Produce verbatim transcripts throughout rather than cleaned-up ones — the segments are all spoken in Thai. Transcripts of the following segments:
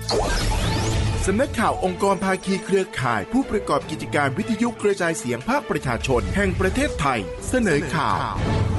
สำนักข่าวองค์กรภาคีเครือข่ายผู้ประกอบกิจการวิทยุกระจายเสียงภาคประชาชนแห่งประเทศไทยเสนอข่าว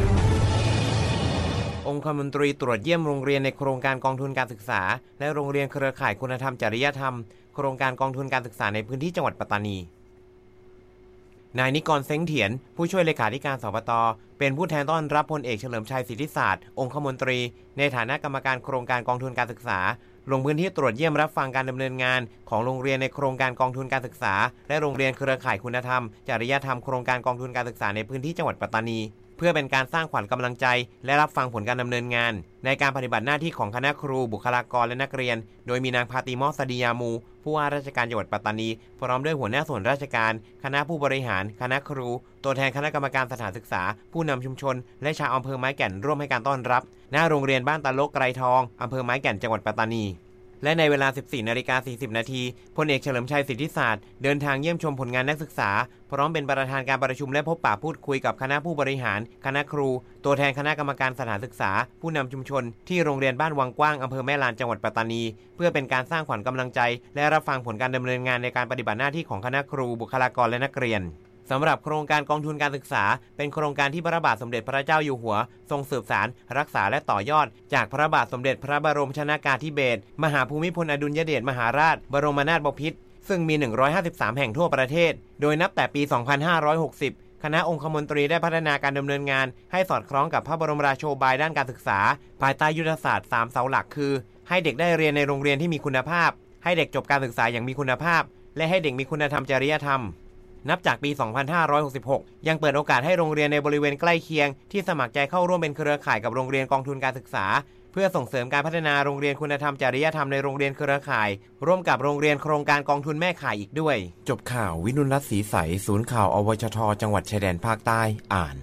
องคมนตรีตรวจเยี่ยมโรงเรียนในโครงการกองทุนการศึกษาและโรงเรียนเครือข่ายคุณธรรมจริยธรรมโครงการกองทุนการศึกษาในพื้นที่จังหวัดปัตตานีนายนิกรเซ้งเถียนผู้ช่วยเลขาธิการสปต.เป็นผู้แทนต้อนรับพลเอกเฉลิมชัยสิทธิศาสตร์องคมนตรีในฐานะกรรมการโครงการกองทุนการศึกษาลงพื้นที่ตรวจเยี่ยมรับฟังการดำเนินงานของโรงเรียนในโครงการกองทุนการศึกษาและโรงเรียนเครือข่ายคุณธรรมจริยธรรมโครงการกองทุนการศึกษาในพื้นที่จังหวัดปัตตานีเพื่อเป็นการสร้างขวัญกำลังใจและรับฟังผลการดำเนินงานในการปฏิบัติหน้าที่ของคณะครูบุคลากรและนักเรียนโดยมีนางพาติมอสดียามูผู้ว่าราชการจังหวัดปัตตานีพร้อมด้วยหัวหน้าส่วนราชการคณะผู้บริหารคณะครูตัวแทนคณะกรรมการสถานศึกษาผู้นำชุมชนและชาวอำเภอไม้แก่นร่วมให้การต้อนรับหน้าโรงเรียนบ้านตะโลกไกรทองอำเภอไม้แก่นจังหวัดปัตตานีและในเวลา สิบสี่นาฬิกาสี่สิบนาทีพลเอกเฉลิมชัยสิทธิศาสตร์เดินทางเยี่ยมชมผลงานนักศึกษาพร้อมเป็นประธานการประชุมและพบปะพูดคุยกับคณะผู้บริหารคณะครูตัวแทนคณะกรรมการสถานศึกษาผู้นำชุมชนที่โรงเรียนบ้านวังกว้างอำเภอแม่ลานจังหวัดปัตตานีเพื่อเป็นการสร้างขวัญกำลังใจและรับฟังผลการดำเนินงานในการปฏิบัติหน้าที่ของคณะครูบุคลากรและนักเรียนสำหรับโครงการกองทุนการศึกษาเป็นโครงการที่พระบาทสมเด็จพระเจ้าอยู่หัวทรงสืบสานรักษาและต่อยอดจากพระบาทสมเด็จพระบรมชนกาธิเบศรมหาภูมิพลอดุลยเดชมหาราชบรมนาถบพิตรซึ่งมีหนึ่งร้อยห้าสิบสามแห่งทั่วประเทศโดยนับแต่ปีสองพันห้าร้อยหกสิบคณะองคมนตรีได้พัฒนาการดำเนินงานให้สอดคล้องกับพระบรมราโชบายด้านการศึกษาภายใต้ยุทธศาสตร์สามเสาหลักคือให้เด็กได้เรียนในโรงเรียนที่มีคุณภาพให้เด็กจบการศึกษาอย่างมีคุณภาพและให้เด็กมีคุณธรรมจริยธรรมนับจากปีสองพันห้าร้อยหกสิบหกยังเปิดโอกาสให้โรงเรียนในบริเวณใกล้เคียงที่สมัครใจเข้าร่วมเป็นเครือข่ายกับโรงเรียนกองทุนการศึกษาเพื่อส่งเสริมการพัฒนาโรงเรียนคุณธรรมจริยธรรมในโรงเรียนเครือข่ายร่วมกับโรงเรียนโครงการกองทุนแม่ข่ายอีกด้วยจบข่าววินุรัตน์ศรีใสศูนย์ข่าวอวชทจังหวัดชายแดนภาคใต้อ่าน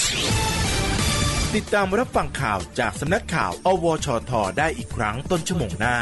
ติดตามรับฟังข่าวจากสำนักข่าวอวชทได้อีกครั้งต้นชั่วโมงหน้า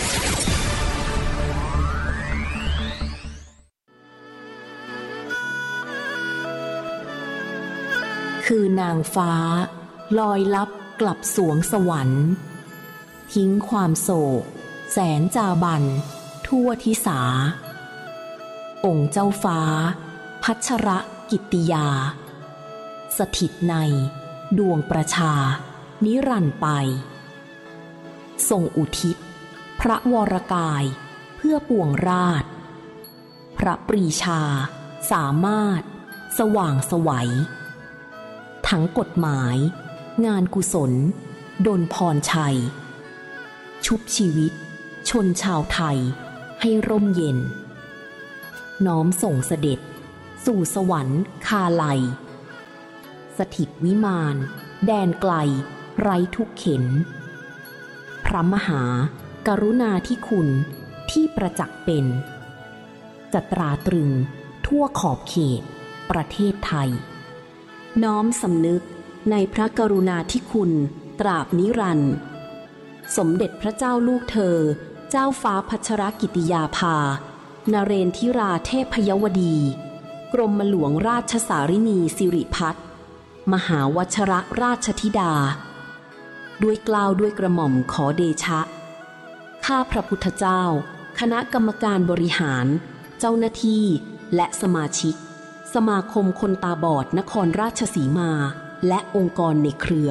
คือนางฟ้าลอยลับกลับสวงสวรรค์ทิ้งความโศกแสนจาบันทั่วทิสาองค์เจ้าฟ้าพัชรกิตติยาสถิตในดวงประชานิรันดร์ไปทรงอุทิศพระวรกายเพื่อปวงราชพระปรีชาสามารถสว่างไสวทั้งกฎหมายงานกุศลดลพรชัยชุบชีวิตชนชาวไทยให้ร่มเย็นน้อมส่งเสด็จสู่สวรรค์คาไลสถิตวิมานแดนไกลไร้ทุกเข็นพระมหากรุณาธิคุณที่ประจักษ์เป็นจะตราตรึงทั่วขอบเขตประเทศไทยน้อมสำนึกในพระกรุณาธิคุณตราบนิรันดร์สมเด็จพระเจ้าลูกเธอเจ้าฟ้าพัชรกิติยาภานเรนทิราเทพยวดีกรมหลวงราชสารินีสิริพัฒน์มหาวชรราชธิดาด้วยเกล้าด้วยกระหม่อมขอเดชะข้าพระพุทธเจ้าคณะกรรมการบริหารเจ้าหน้าที่และสมาชิกสมาคมคนตาบอดนครราชสีมาและองค์กรในเครือ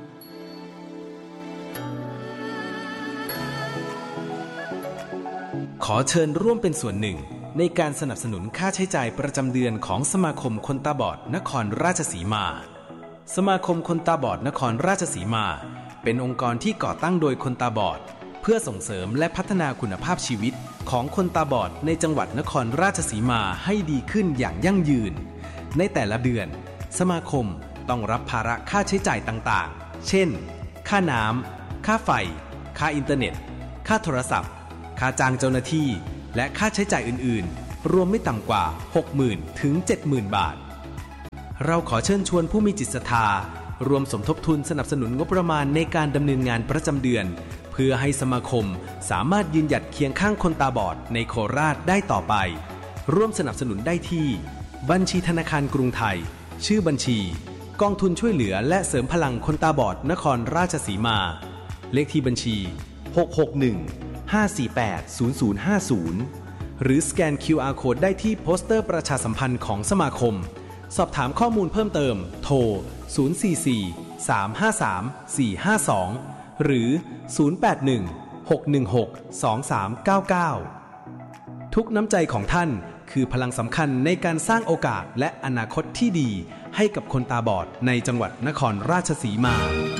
ขอเชิญร่วมเป็นส่วนหนึ่งในการสนับสนุนค่าใช้จ่ายประจำเดือนของสมาคมคนตาบอดนครราชสีมาสมาคมคนตาบอดนครราชสีมาเป็นองค์กรที่ก่อตั้งโดยคนตาบอดเพื่อส่งเสริมและพัฒนาคุณภาพชีวิตของคนตาบอดในจังหวัดนครราชสีมาให้ดีขึ้นอย่างยั่งยืนในแต่ละเดือนสมาคมต้องรับภาระค่าใช้จ่ายต่างๆเช่นค่าน้ำค่าไฟค่าอินเทอร์เน็ตค่าโทรศัพท์ค่าจ้างเจ้าหน้าที่และค่าใช้จ่ายอื่นๆรวมไม่ต่ำกว่า หกหมื่น ถึง เจ็ดหมื่น บาทเราขอเชิญชวนผู้มีจิตศรัทธารวมสมทบทุนสนับสนุนงบประมาณในการดำเนินงานประจำเดือนเพื่อให้สมาคมสามารถยืนหยัดเคียงข้างคนตาบอดในโคราชได้ต่อไปร่วมสนับสนุนได้ที่บัญชีธนาคารกรุงไทยชื่อบัญชีกองทุนช่วยเหลือและเสริมพลังคนตาบอดนครราชสีมาเลขที่บัญชีหก หก หนึ่งห้า สี่ แปด ศูนย์ ศูนย์ ห้า ศูนย์หรือสแกน คิว อาร์ Code ได้ที่โปสเตอร์ประชาสัมพันธ์ของสมาคมสอบถามข้อมูลเพิ่มเติมโทรศูนย์ สี่ สี่ สาม ห้า สาม สี่ ห้า สองหรือศูนย์ แปด หนึ่ง หก หนึ่ง หก สอง สาม เก้า เก้าทุกน้ำใจของท่านคือพลังสำคัญในการสร้างโอกาสและอนาคตที่ดีให้กับคนตาบอดในจังหวัดนครราชสีมา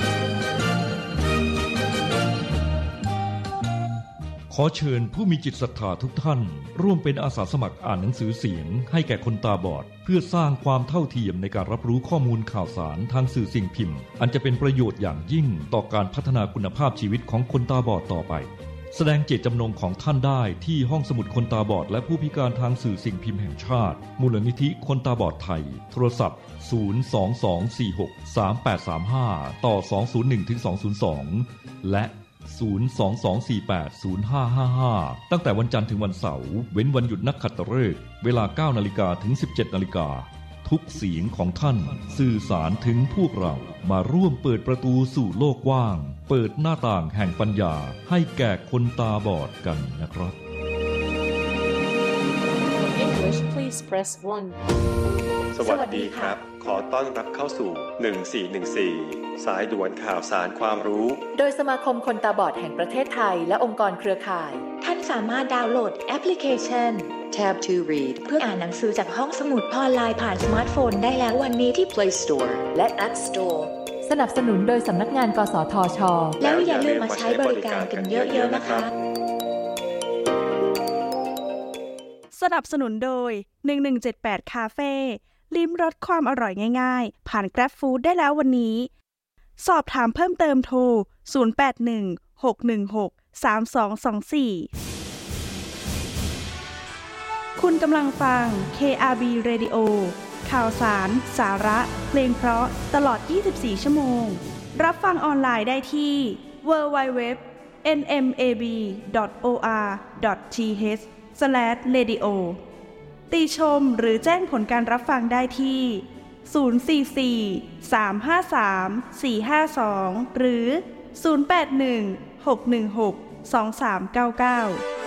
ขอเชิญผู้มีจิตศรัทธาทุกท่านร่วมเป็นอาสาสมัครอ่านหนังสือเสียงให้แก่คนตาบอดเพื่อสร้างความเท่าเทียมในการรับรู้ข้อมูลข่าวสารทางสื่อสิ่งพิมพ์อันจะเป็นประโยชน์อย่างยิ่งต่อการพัฒนาคุณภาพชีวิตของคนตาบอดต่อไปแสดงเจตจำนงของท่านได้ที่ห้องสมุดคนตาบอดและผู้พิการทางสื่อสิ่งพิมพ์แห่งชาติมูลนิธิคนตาบอดไทยโทรศัพท์ศูนย์ สอง สอง สี่ หก สาม แปด สาม ห้าต่อสอง ศูนย์ หนึ่ง ถึง สอง ศูนย์ สองและศูนย์ สอง สอง สี่ แปด ศูนย์ ห้า ห้า ห้าตั้งแต่วันจันทร์ถึงวันเสาร์เว้นวันหยุดนักขัตฤกษ์เวลา เก้า นาฬิกาถึง สิบเจ็ด นาฬิกาทุกเสียงของท่านสื่อสารถึงพวกเรามาร่วมเปิดประตูสู่โลกกว้างเปิดหน้าต่างแห่งปัญญาให้แก่คนตาบอดกันนะครับ English please press one สวัสดีครับขอต้อนรับเข้าสู่หนึ่งสี่หนึ่งสี่สายด่วนข่าวสารความรู้โดยสมาคมคนตาบอดแห่งประเทศไทยและองค์กรเครือข่ายท่านสามารถดาวน์โหลดแอปพลิเคชัน Tab to Read เพื่ออ่านหนังสือจากห้องสมุดออนไลน์ผ่านสมาร์ทโฟนได้แล้ววันนี้ที่ Play Store และ App Store สนับสนุนโดยสำนักงานกสทช. แล้วอย่าลืมมาใช้บริการกันเยอะๆนะคะสนับสนุนโดยหนึ่งหนึ่งเจ็ดแปดคาเฟ่ลิ้มรสความอร่อยง่ายๆผ่าน Grab Food ได้แล้ววันนี้สอบถามเพิ่มเติมโทรศูนย์ แปด หนึ่ง หก หนึ่ง หก สาม สอง สอง สี่คุณกำลังฟัง เค อาร์ บี Radio ข่าวสารสาระเพลงเพราะตลอดยี่สิบสี่ชั่วโมงรับฟังออนไลน์ได้ที่ ดับเบิลยู ดับเบิลยู ดับเบิลยู ดอท เอ็น เอ็ม เอ บี ดอท โอ อาร์ ดอท ที เอช สแลช เรดิโอ ติชมหรือแจ้งผลการรับฟังได้ที่ศูนย์ สี่ สี่ สาม ห้า สาม สี่ ห้า สองหรือศูนย์ แปด หนึ่ง หก หนึ่ง หก สอง สาม เก้า เก้า